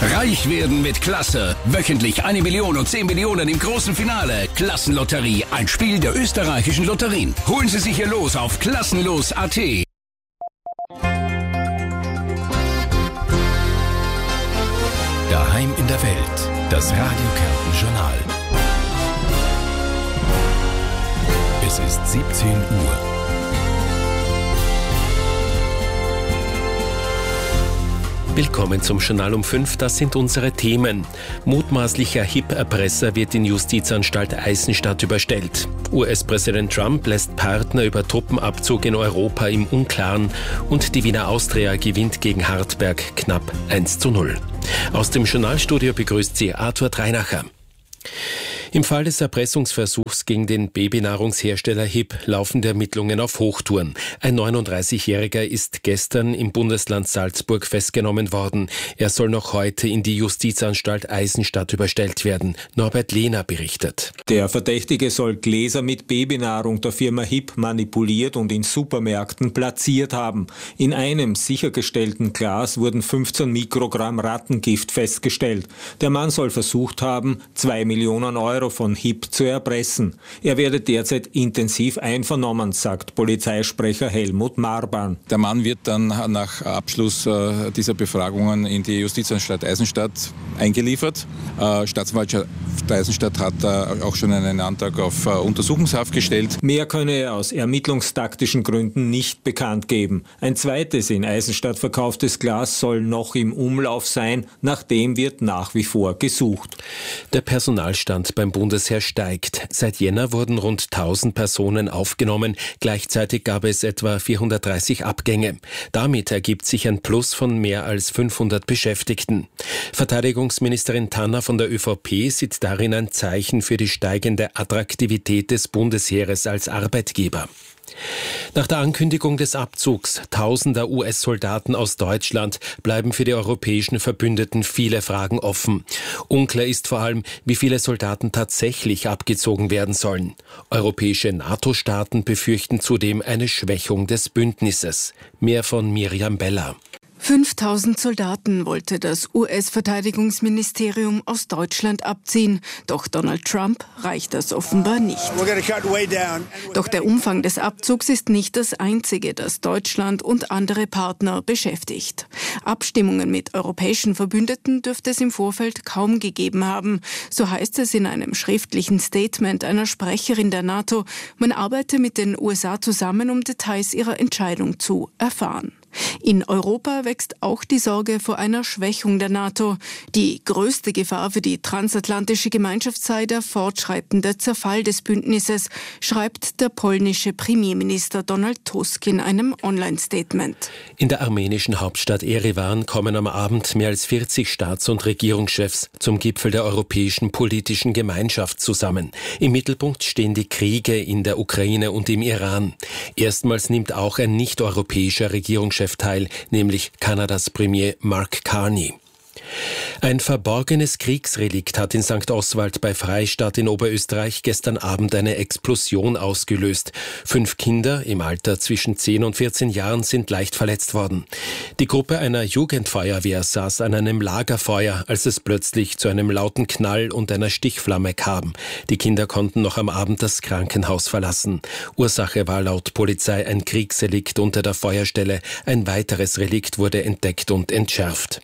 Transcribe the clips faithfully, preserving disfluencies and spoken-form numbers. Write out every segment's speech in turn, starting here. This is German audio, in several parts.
Reich werden mit Klasse. Wöchentlich eine Million und zehn Millionen im großen Finale. Klassenlotterie, ein Spiel der österreichischen Lotterien. Holen Sie sich Ihr Los auf klassenlos punkt a t. Daheim in der Welt. Das Radio Kärnten Journal. Es ist siebzehn Uhr. Willkommen zum Journal um fünf, das sind unsere Themen. Mutmaßlicher H I P-Erpresser wird in Justizanstalt Eisenstadt überstellt. U S-Präsident Trump lässt Partner über Truppenabzug in Europa im Unklaren und die Wiener Austria gewinnt gegen Hartberg knapp eins zu null. Aus dem Journalstudio begrüßt sie Arthur Dreinacher. Im Fall des Erpressungsversuchs gegen den Babynahrungshersteller H I P laufen die Ermittlungen auf Hochtouren. Ein neununddreißigjähriger ist gestern im Bundesland Salzburg festgenommen worden. Er soll noch heute in die Justizanstalt Eisenstadt überstellt werden. Norbert Lehner berichtet. Der Verdächtige soll Gläser mit Babynahrung der Firma H I P manipuliert und in Supermärkten platziert haben. In einem sichergestellten Glas wurden fünfzehn Mikrogramm Rattengift festgestellt. Der Mann soll versucht haben, zwei Millionen Euro von H I P zu erpressen. Er werde derzeit intensiv einvernommen, sagt Polizeisprecher Helmut Marban. Der Mann wird dann nach Abschluss äh, dieser Befragungen in die Justizanstalt Eisenstadt eingeliefert. Äh, Staatsanwaltschaft Eisenstadt hat äh, auch schon einen Antrag auf äh, Untersuchungshaft gestellt. Mehr könne er aus ermittlungstaktischen Gründen nicht bekannt geben. Ein zweites in Eisenstadt verkauftes Glas soll noch im Umlauf sein. Nach dem wird nach wie vor gesucht. Der Personalstand beim Bundesheer steigt. Seit Jänner wurden rund tausend Personen aufgenommen. Gleichzeitig gab es etwa vierhundertdreißig Abgänge. Damit ergibt sich ein Plus von mehr als fünfhundert Beschäftigten. Verteidigungsministerin Tanner von der ÖVP sieht darin ein Zeichen für die steigende Attraktivität des Bundesheeres als Arbeitgeber. Nach der Ankündigung des Abzugs tausender U S-Soldaten aus Deutschland bleiben für die europäischen Verbündeten viele Fragen offen. Unklar ist vor allem, wie viele Soldaten tatsächlich abgezogen werden sollen. Europäische NATO-Staaten befürchten zudem eine Schwächung des Bündnisses. Mehr von Miriam Beller. fünftausend Soldaten wollte das U S-Verteidigungsministerium aus Deutschland abziehen. Doch Donald Trump reicht das offenbar nicht. Doch der Umfang des Abzugs ist nicht das einzige, das Deutschland und andere Partner beschäftigt. Abstimmungen mit europäischen Verbündeten dürfte es im Vorfeld kaum gegeben haben. So heißt es in einem schriftlichen Statement einer Sprecherin der NATO. Man arbeite mit den U S A zusammen, um Details ihrer Entscheidung zu erfahren. In Europa wächst auch die Sorge vor einer Schwächung der NATO. Die größte Gefahr für die transatlantische Gemeinschaft sei der fortschreitende Zerfall des Bündnisses, schreibt der polnische Premierminister Donald Tusk in einem Online-Statement. In der armenischen Hauptstadt Erevan kommen am Abend mehr als vierzig Staats- und Regierungschefs zum Gipfel der Europäischen Politischen Gemeinschaft zusammen. Im Mittelpunkt stehen die Kriege in der Ukraine und im Iran. Erstmals nimmt auch ein nicht-europäischer Regierungschef teil, nämlich Kanadas Premier Mark Carney. Ein verborgenes Kriegsrelikt hat in Sankt Oswald bei Freistadt in Oberösterreich gestern Abend eine Explosion ausgelöst. Fünf Kinder im Alter zwischen zehn und vierzehn Jahren sind leicht verletzt worden. Die Gruppe einer Jugendfeuerwehr saß an einem Lagerfeuer, als es plötzlich zu einem lauten Knall und einer Stichflamme kam. Die Kinder konnten noch am Abend das Krankenhaus verlassen. Ursache war laut Polizei ein Kriegsrelikt unter der Feuerstelle. Ein weiteres Relikt wurde entdeckt und entschärft.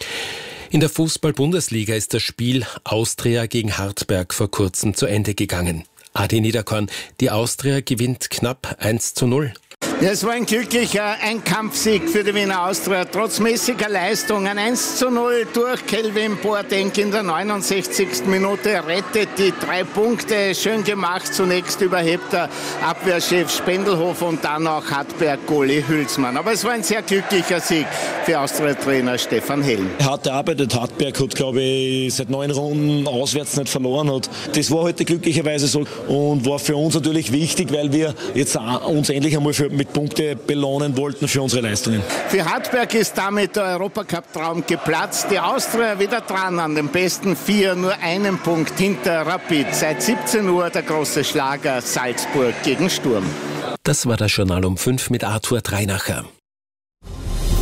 In der Fußball-Bundesliga ist das Spiel Austria gegen Hartberg vor kurzem zu Ende gegangen. Adi Niederkorn, die Austria gewinnt knapp eins zu null. Ja, es war ein glücklicher Einkampfsieg für die Wiener Austria. Trotz mäßiger Leistung ein eins zu null durch Kelvin Boateng in der neunundsechzigsten Minute rettet die drei Punkte. Schön gemacht, zunächst überhebt der Abwehrchef Spendelhofer und dann auch Hartberg-Goalie Hülsmann. Aber es war ein sehr glücklicher Sieg für Austria-Trainer Stefan Helln. Hart erarbeitet. Hartberg hat, glaube ich, seit neun Runden auswärts nicht verloren. Hat. Das war heute glücklicherweise so und war für uns natürlich wichtig, weil wir jetzt uns endlich einmal für, mit Punkte belohnen wollten für unsere Leistungen. Für Hartberg ist damit der Europacup-Traum geplatzt. Die Austria wieder dran an den besten vier, nur einen Punkt hinter Rapid. Seit siebzehn Uhr der große Schlager Salzburg gegen Sturm. Das war das Journal um fünf mit Arthur Dreinacher.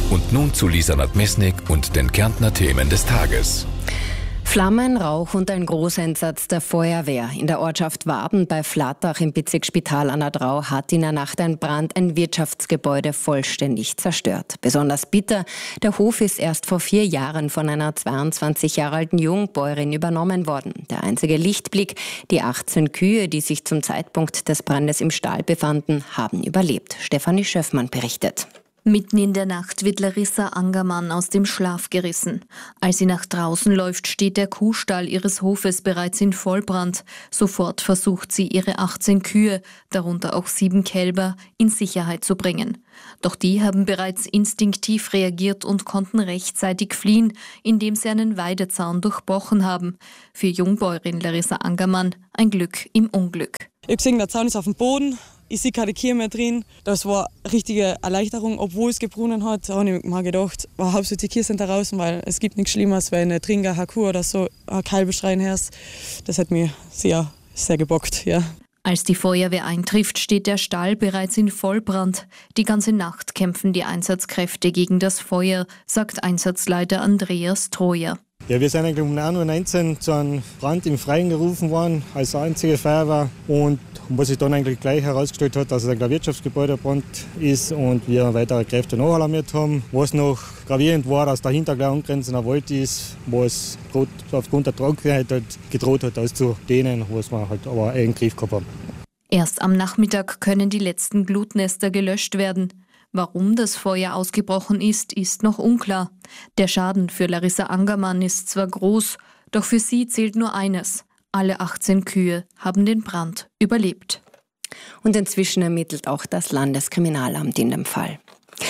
Und nun zu Lisa Nadmesnik und den Kärntner Themen des Tages. Flammen, Rauch und ein Großeinsatz der Feuerwehr. In der Ortschaft Waben bei Flattach im Bezirksspital an der Drau hat in der Nacht ein Brand ein Wirtschaftsgebäude vollständig zerstört. Besonders bitter, der Hof ist erst vor vier Jahren von einer zweiundzwanzig Jahre alten Jungbäuerin übernommen worden. Der einzige Lichtblick, die achtzehn Kühe, die sich zum Zeitpunkt des Brandes im Stall befanden, haben überlebt. Stefanie Schöffmann berichtet. Mitten in der Nacht wird Larissa Angermann aus dem Schlaf gerissen. Als sie nach draußen läuft, steht der Kuhstall ihres Hofes bereits in Vollbrand. Sofort versucht sie, ihre achtzehn Kühe, darunter auch sieben Kälber, in Sicherheit zu bringen. Doch die haben bereits instinktiv reagiert und konnten rechtzeitig fliehen, indem sie einen Weidezaun durchbrochen haben. Für Jungbäuerin Larissa Angermann ein Glück im Unglück. Ich habe gesehen, der Zaun ist auf dem Boden. Ich sehe keine Kühe mehr drin. Das war eine richtige Erleichterung, obwohl es gebrunnen hat. Da habe ich mir gedacht, wow, Hauptsache die Kühe sind da draußen, weil es gibt nichts Schlimmeres, wenn eine Trinker, eine Kuh oder so ein Kalb schreien hörst. Das hat mich sehr, sehr gebockt, ja. Als die Feuerwehr eintrifft, steht der Stall bereits in Vollbrand. Die ganze Nacht kämpfen die Einsatzkräfte gegen das Feuer, sagt Einsatzleiter Andreas Trojer. Ja, wir sind eigentlich um neun Uhr neunzehn zu einem Brand im Freien gerufen worden, als einzige Feuerwehr. Und was sich dann eigentlich gleich herausgestellt hat, dass es ein Wirtschaftsgebäudebrand ist und wir weitere Kräfte nachalarmiert haben. Was noch gravierend war, dass dahinter gleich angrenzender Wald ist, was aufgrund der Trockenheit halt gedroht hat, auszudehnen, was wir halt aber einen Griff gehabt haben. Erst am Nachmittag können die letzten Glutnester gelöscht werden. Warum das Feuer ausgebrochen ist, ist noch unklar. Der Schaden für Larissa Angermann ist zwar groß, doch für sie zählt nur eines. Alle achtzehn Kühe haben den Brand überlebt. Und inzwischen ermittelt auch das Landeskriminalamt in dem Fall.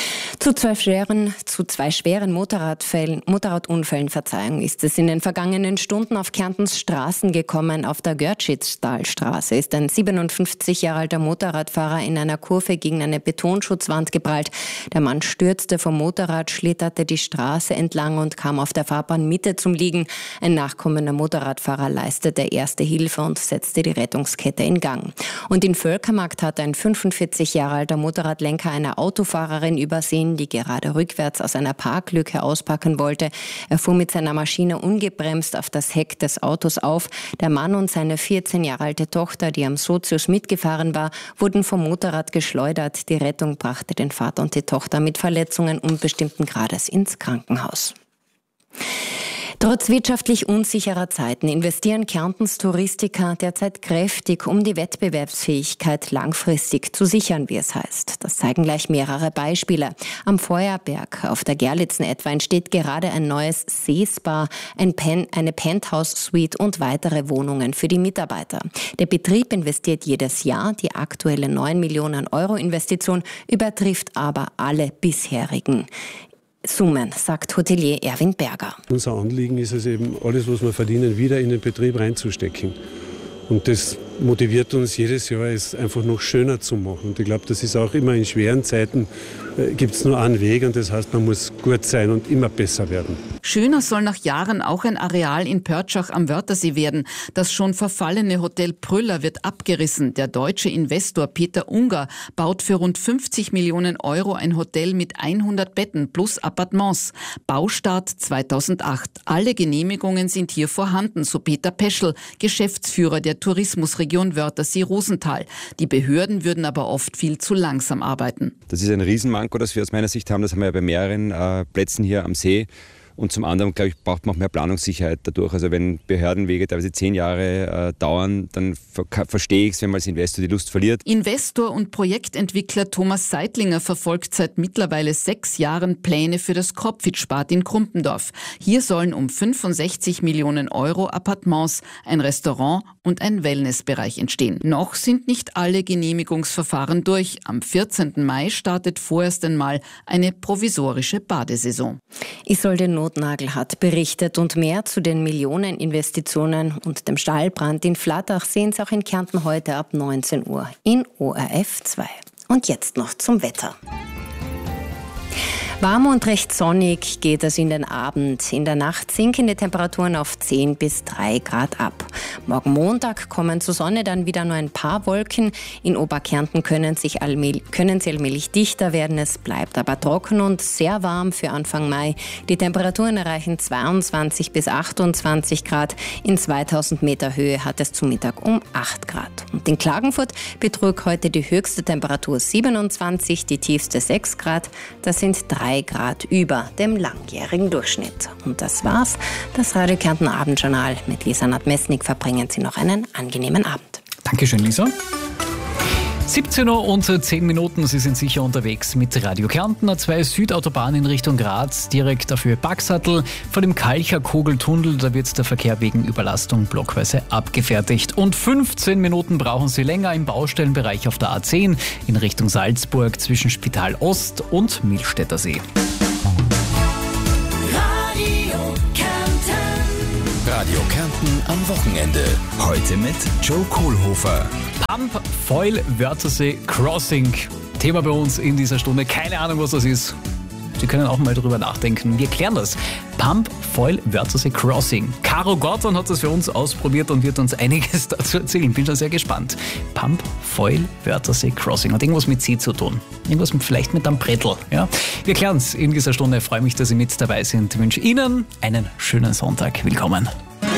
Zu zwei schweren, zu zwei schweren Motorradfällen, Motorradunfällen, Verzeihung, ist es in den vergangenen Stunden auf Kärntens Straßen gekommen. Auf der Görtschitztalstraße ist ein siebenundfünfzig Jahre alter Motorradfahrer in einer Kurve gegen eine Betonschutzwand geprallt. Der Mann stürzte vom Motorrad, schlitterte die Straße entlang und kam auf der Fahrbahnmitte zum Liegen. Ein nachkommender Motorradfahrer leistete erste Hilfe und setzte die Rettungskette in Gang. Und in Völkermarkt hat ein fünfundvierzig Jahre alter Motorradlenker eine Autofahrerin übersehen, die gerade rückwärts aus einer Parklücke auspacken wollte. Er fuhr mit seiner Maschine ungebremst auf das Heck des Autos auf. Der Mann und seine vierzehn Jahre alte Tochter, die am Sozius mitgefahren war, wurden vom Motorrad geschleudert. Die Rettung brachte den Vater und die Tochter mit Verletzungen unbestimmten Grades ins Krankenhaus. Trotz wirtschaftlich unsicherer Zeiten investieren Kärntens Touristiker derzeit kräftig, um die Wettbewerbsfähigkeit langfristig zu sichern, wie es heißt. Das zeigen gleich mehrere Beispiele. Am Feuerberg auf der Gerlitzen etwa entsteht gerade ein neues Seespa, ein Pen, eine Penthouse-Suite und weitere Wohnungen für die Mitarbeiter. Der Betrieb investiert jedes Jahr. Die aktuelle neun Millionen Euro Investition übertrifft aber alle bisherigen Summen, sagt Hotelier Erwin Berger. Unser Anliegen ist es eben, alles, was wir verdienen, wieder in den Betrieb reinzustecken. Und das motiviert uns jedes Jahr, es einfach noch schöner zu machen. Und ich glaube, das ist auch immer in schweren Zeiten, äh, gibt es nur einen Weg und das heißt, man muss gut sein und immer besser werden. Schöner soll nach Jahren auch ein Areal in Pörtschach am Wörthersee werden. Das schon verfallene Hotel Prüller wird abgerissen. Der deutsche Investor Peter Unger baut für rund fünfzig Millionen Euro ein Hotel mit hundert Betten plus Appartements. Baustart zweitausendacht. Alle Genehmigungen sind hier vorhanden, so Peter Peschel, Geschäftsführer der Tourismusregion Wörthersee-Rosental. Die Behörden würden aber oft viel zu langsam arbeiten. Das ist ein Riesenmanko, das wir aus meiner Sicht haben. Das haben wir ja bei mehreren äh, Plätzen hier am See. Und zum anderen, glaube ich, braucht man auch mehr Planungssicherheit dadurch. Also wenn Behördenwege teilweise zehn Jahre äh, dauern, dann ver- verstehe ich es, wenn man als Investor die Lust verliert. Investor und Projektentwickler Thomas Seidlinger verfolgt seit mittlerweile sechs Jahren Pläne für das Kropfitspad in Krumpendorf. Hier sollen um fünfundsechzig Millionen Euro Appartements, ein Restaurant und ein Wellnessbereich entstehen. Noch sind nicht alle Genehmigungsverfahren durch. Am vierzehnten Mai startet vorerst einmal eine provisorische Badesaison. Isolde Notnagel hat berichtet und mehr zu den Millioneninvestitionen und dem Stallbrand in Flattach sehen Sie auch in Kärnten heute ab neunzehn Uhr in O R F zwei. Und jetzt noch zum Wetter. Warm und recht sonnig geht es in den Abend. In der Nacht sinken die Temperaturen auf zehn bis drei Grad ab. Morgen Montag kommen zur Sonne dann wieder nur ein paar Wolken. In Oberkärnten können, sich allmählich, können sie allmählich dichter werden. Es bleibt aber trocken und sehr warm für Anfang Mai. Die Temperaturen erreichen zweiundzwanzig bis achtundzwanzig Grad. In zweitausend Meter Höhe hat es zu Mittag um acht Grad. Und in Klagenfurt betrug heute die höchste Temperatur siebenundzwanzig, die tiefste sechs Grad. Das sind drei Grad über dem langjährigen Durchschnitt. Und das war's. Das Radio Kärnten Abendjournal mit Lisa Nadmesnik. Verbringen Sie noch einen angenehmen Abend. Dankeschön, Lisa. siebzehn Uhr und zehn Minuten, Sie sind sicher unterwegs mit Radio Kärnten. A zwei Südautobahn in Richtung Graz, direkt dafür Backsattel. Vor dem Kalcher-Kogeltunnel, da wird der Verkehr wegen Überlastung blockweise abgefertigt. Und fünfzehn Minuten brauchen Sie länger im Baustellenbereich auf der A zehn in Richtung Salzburg zwischen Spital Ost und Milstädter See. Radio Kärnten am Wochenende. Heute mit Joe Kohlhofer. Pump Foyle Wörthersee Crossing. Thema bei uns in dieser Stunde. Keine Ahnung, was das ist. Sie können auch mal drüber nachdenken. Wir klären das. Pump Foyle Wörthersee Crossing. Caro Gordon hat das für uns ausprobiert und wird uns einiges dazu erzählen. Bin schon sehr gespannt. Pump Foyle Wörthersee Crossing. Hat irgendwas mit See zu tun. Irgendwas mit, vielleicht mit einem Brettel. Ja? Wir klären es in dieser Stunde. Ich freue mich, dass Sie mit dabei sind. Ich wünsche Ihnen einen schönen Sonntag. Willkommen.